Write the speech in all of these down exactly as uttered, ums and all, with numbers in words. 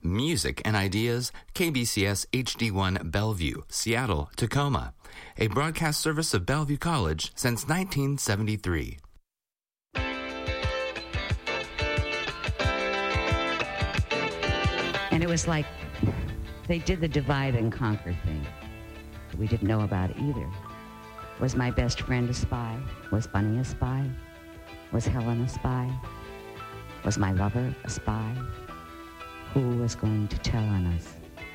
music and ideas, K B C S H D one Bellevue, Seattle, Tacoma, a broadcast service of Bellevue College since nineteen seventy-three. And it was like they did the divide and conquer thing. We didn't know about it either. Was my best friend a spy? Was Bunny a spy? Was Helen a spy? Was my lover a spy? Who was going to tell on us?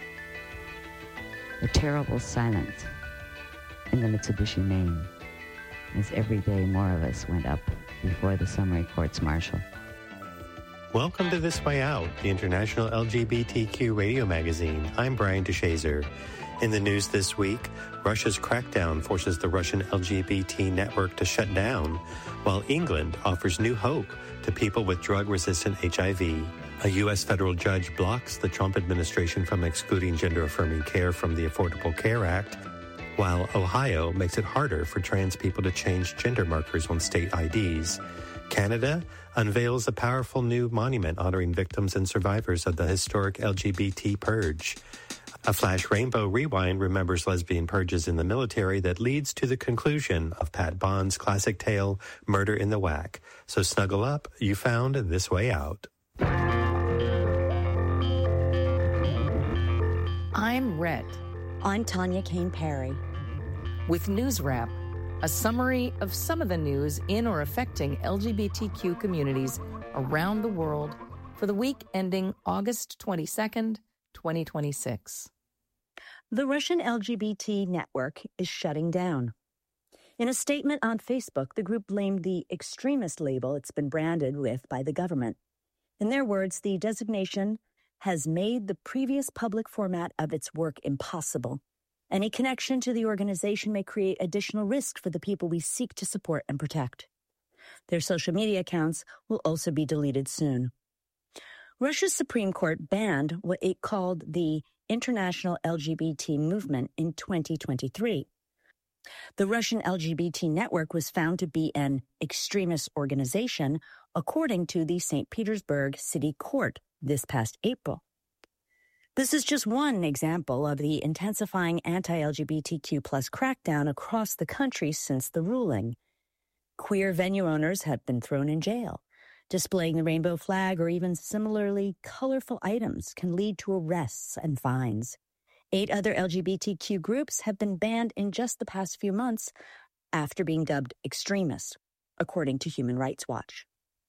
A terrible silence in the Mitsubishi Main as every day more of us went up before the summary courts-martial. Welcome to This Way Out, the international L G B T Q radio magazine. I'm Brian DeShazer. In the news this week, Russia's crackdown forces the Russian L G B T network to shut down, while England offers new hope to people with drug-resistant H I V. A U S federal judge blocks the Trump administration from excluding gender-affirming care from the Affordable Care Act, while Ohio makes it harder for trans people to change gender markers on state I Ds. Canada unveils a powerful new monument honoring victims and survivors of the historic L G B T purge. A Flash Rainbow Rewind remembers lesbian purges in the military that leads to the conclusion of Pat Bond's classic tale, Murder in the Whack. So snuggle up, you found This Way Out. I'm Rhett. I'm Tanya Kane Perry. With News Wrap, a summary of some of the news in or affecting L G B T Q communities around the world for the week ending August twenty-second, twenty twenty-six. The Russian L G B T network is shutting down. In a statement on Facebook, the group blamed the extremist label it's been branded with by the government. In their words, the designation has made the previous public format of its work impossible. Any connection to the organization may create additional risk for the people we seek to support and protect. Their social media accounts will also be deleted soon. Russia's Supreme Court banned what it called the International L G B T Movement in twenty twenty-three. The Russian L G B T network was found to be an extremist organization, according to the Saint Petersburg City Court this past April. This is just one example of the intensifying anti-L G B T Q plus crackdown across the country since the ruling. Queer venue owners have been thrown in jail. Displaying the rainbow flag or even similarly colorful items can lead to arrests and fines. Eight other L G B T Q groups have been banned in just the past few months after being dubbed extremists, according to Human Rights Watch.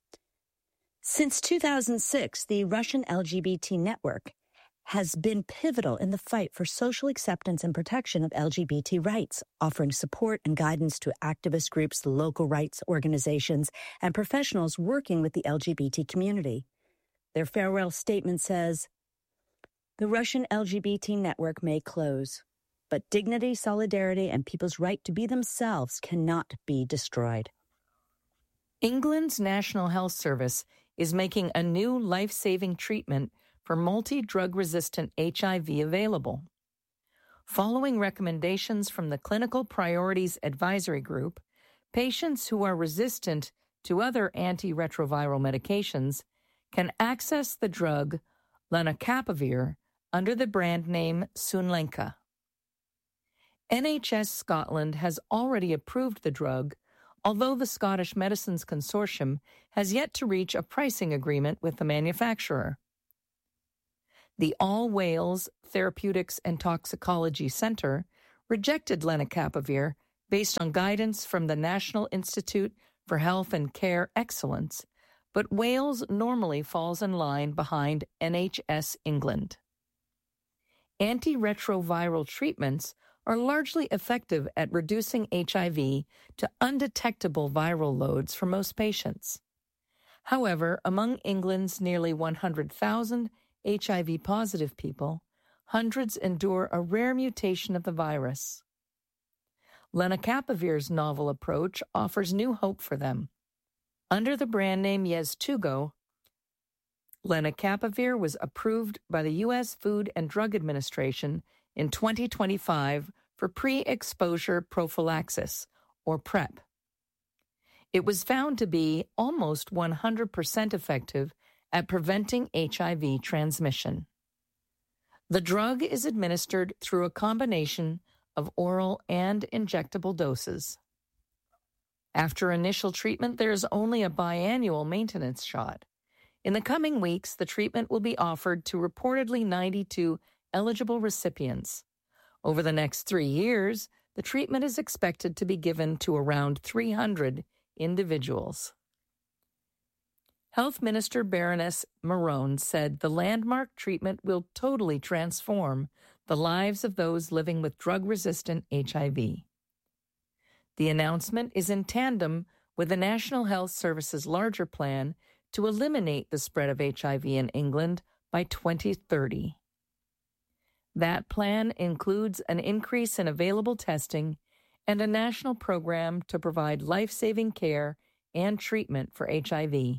Since two thousand six, the Russian L G B T network has been pivotal in the fight for social acceptance and protection of L G B T rights, offering support and guidance to activist groups, local rights organizations, and professionals working with the L G B T community. Their farewell statement says, "The Russian L G B T network may close, but dignity, solidarity, and people's right to be themselves cannot be destroyed." England's National Health Service is making a new life-saving treatment for multi-drug-resistant H I V available. Following recommendations from the Clinical Priorities Advisory Group, patients who are resistant to other antiretroviral medications can access the drug lenacapavir under the brand name Sunlenca. N H S Scotland has already approved the drug, although the Scottish Medicines Consortium has yet to reach a pricing agreement with the manufacturer. The All Wales Therapeutics and Toxicology Centre rejected lenacapavir based on guidance from the National Institute for Health and Care Excellence, but Wales normally falls in line behind N H S England. Antiretroviral treatments are largely effective at reducing H I V to undetectable viral loads for most patients. However, among England's nearly one hundred thousand H I V-positive people, hundreds endure a rare mutation of the virus. Lenacapavir's novel approach offers new hope for them. Under the brand name Yeztugo, lenacapavir was approved by the U S Food and Drug Administration in twenty twenty-five for pre-exposure prophylaxis, or PrEP. It was found to be almost one hundred percent effective at preventing H I V transmission. The drug is administered through a combination of oral and injectable doses. After initial treatment, there is only a biannual maintenance shot. In the coming weeks, the treatment will be offered to reportedly ninety-two eligible recipients. Over the next three years, the treatment is expected to be given to around three hundred individuals. Health Minister Baroness Marone said the landmark treatment will totally transform the lives of those living with drug-resistant H I V. The announcement is in tandem with the National Health Service's larger plan to eliminate the spread of H I V in England by twenty thirty. That plan includes an increase in available testing and a national program to provide life-saving care and treatment for H I V.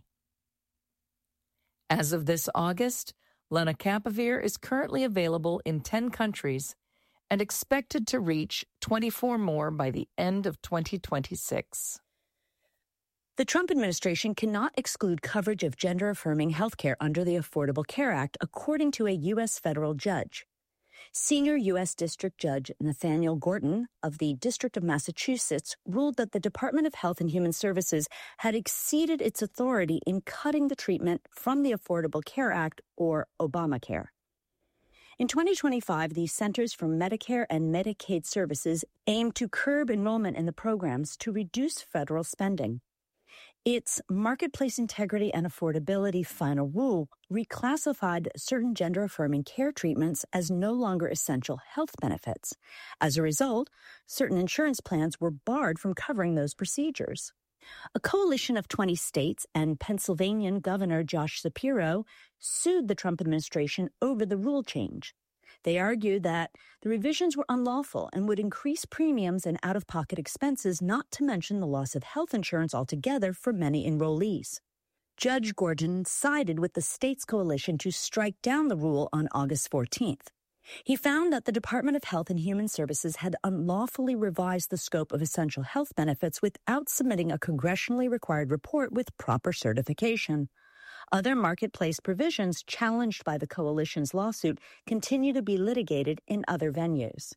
As of this August, lenacapavir is currently available in ten countries and expected to reach twenty-four more by the end of twenty twenty-six. The Trump administration cannot exclude coverage of gender-affirming health care under the Affordable Care Act, according to a U S federal judge. Senior U S District Judge Nathaniel Gorton of the District of Massachusetts ruled that the Department of Health and Human Services had exceeded its authority in cutting the treatment from the Affordable Care Act, or Obamacare. In twenty twenty-five, the Centers for Medicare and Medicaid Services aimed to curb enrollment in the programs to reduce federal spending. Its Marketplace Integrity and Affordability final rule reclassified certain gender-affirming care treatments as no longer essential health benefits. As a result, certain insurance plans were barred from covering those procedures. A coalition of twenty states and Pennsylvanian Governor Josh Shapiro sued the Trump administration over the rule change. They argued that the revisions were unlawful and would increase premiums and out-of-pocket expenses, not to mention the loss of health insurance altogether for many enrollees. Judge Gordon sided with the states' coalition to strike down the rule on August fourteenth. He found that the Department of Health and Human Services had unlawfully revised the scope of essential health benefits without submitting a congressionally required report with proper certification. Other marketplace provisions challenged by the coalition's lawsuit continue to be litigated in other venues.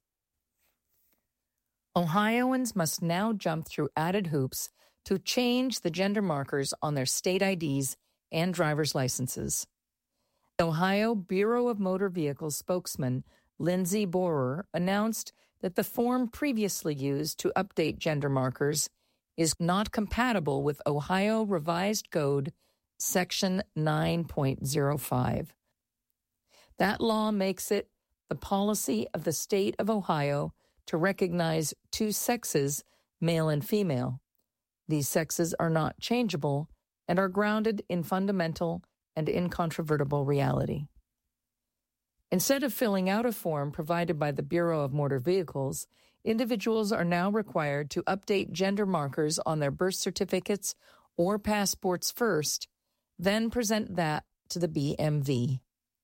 Ohioans must now jump through added hoops to change the gender markers on their state I Ds and driver's licenses. The Ohio Bureau of Motor Vehicles spokesman Lindsay Borer announced that the form previously used to update gender markers is not compatible with Ohio Revised Code Section nine point oh five. That law makes it the policy of the state of Ohio to recognize two sexes, male and female. These sexes are not changeable and are grounded in fundamental and incontrovertible reality. Instead of filling out a form provided by the Bureau of Motor Vehicles, individuals are now required to update gender markers on their birth certificates or passports first, then present that to the B M V.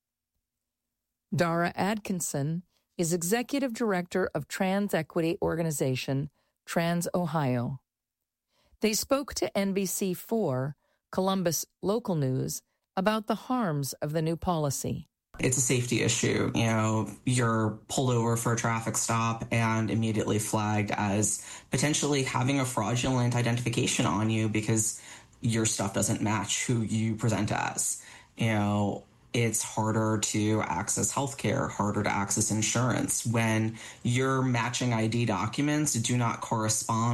Dara Atkinson is Executive Director of trans equity organization Trans Ohio. They spoke to N B C four, Columbus Local News, about the harms of the new policy. It's a safety issue. You know, you're pulled over for a traffic stop and immediately flagged as potentially having a fraudulent identification on you because your stuff doesn't match who you present as. You know, it's harder to access healthcare, harder to access insurance when your matching I D documents do not correspond